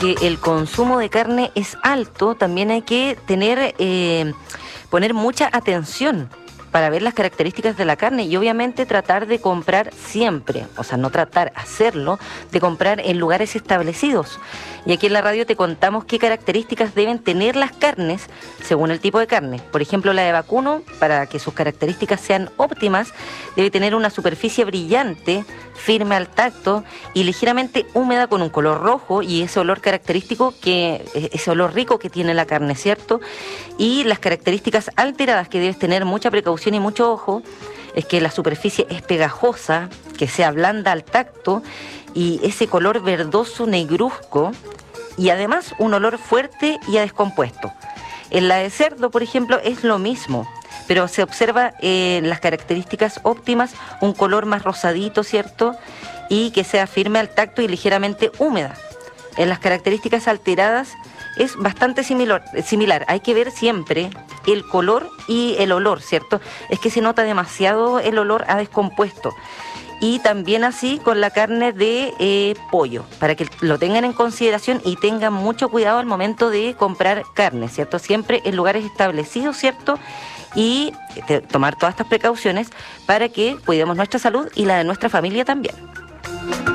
que el consumo de carne es alto, también hay que poner mucha atención para ver las características de la carne y obviamente tratar de comprar siempre, o sea, no tratar, hacerlo, de comprar en lugares establecidos. Y aquí en la radio te contamos qué características deben tener las carnes según el tipo de carne. Por ejemplo, la de vacuno, para que sus características sean óptimas, debe tener una superficie brillante, firme al tacto y ligeramente húmeda con un color rojo y ese olor característico, ese olor rico que tiene la carne, ¿cierto? Y las características alteradas que debes tener mucha precaución y mucho ojo es que la superficie es pegajosa, que sea blanda al tacto y ese color verdoso negruzco y además un olor fuerte y a descompuesto. En la de cerdo, por ejemplo, es lo mismo, pero se observa las características óptimas, un color más rosadito, ¿cierto? Y que sea firme al tacto y ligeramente húmeda. En las características alteradas es bastante similar. Hay que ver siempre el color y el olor, ¿cierto? Es que se nota demasiado el olor a descompuesto. Y también así con la carne de pollo, para que lo tengan en consideración y tengan mucho cuidado al momento de comprar carne, ¿cierto? Siempre en lugares establecidos, ¿cierto? Y tomar todas estas precauciones para que cuidemos nuestra salud y la de nuestra familia también.